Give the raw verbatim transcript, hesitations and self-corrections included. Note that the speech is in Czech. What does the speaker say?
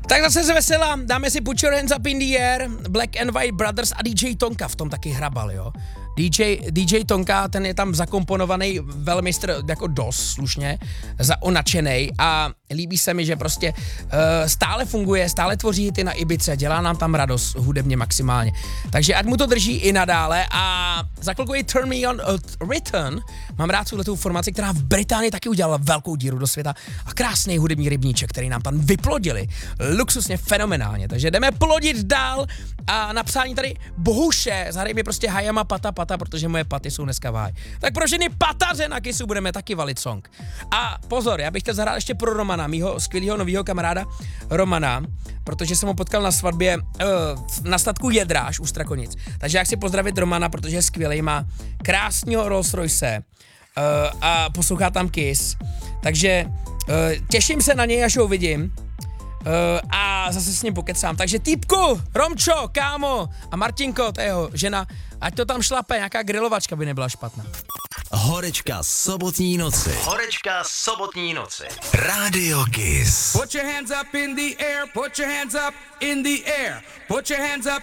Tak zase se veselá, dáme si Put Your Hands Up in the Air, Black and White Brothers a D J Tonka v tom taky hrabal, jo. D J, D J Tonka, ten je tam zakomponovaný velmistr jako dos, slušně, zaonačenej a líbí se mi, že prostě uh, stále funguje, stále tvoří hity na Ibice, dělá nám tam radost hudebně maximálně. Takže ať mu to drží i nadále a za chvilku je Turn Me On uh, Return, mám rád tuhletu formaci, která v Británii taky udělala velkou díru do světa a krásný hudební rybníček, který nám tam vyplodili, luxusně fenomenálně, takže jdeme plodit dál a napsání tady Bohuše, zahraj mi prostě Hayama Pata Pata, protože moje paty jsou dneska váj. Tak pro ženy pataře na kysu budeme taky valit song. A pozor, já bych chtěl zahrát ještě pro Romana, mýho skvělého novýho kamaráda Romana, protože jsem ho potkal na svatbě uh, na statku Jedráž u Strakonic. Takže já chci pozdravit Romana, protože je skvělý, má krásného Rolls Royce uh, a poslouchá tam Kiss. Takže uh, těším se na něj, až ho uvidím. Uh, a zase s ním pokecám. Takže týpku, Romčo, kámo a Martinko, to je jeho žena, ať to tam šlape, nějaká grilovačka by nebyla špatná. Horečka sobotní noci. Horečka sobotní noci. Radio Kiss. Put your hands up in the air, put your hands up in the air, put your hands up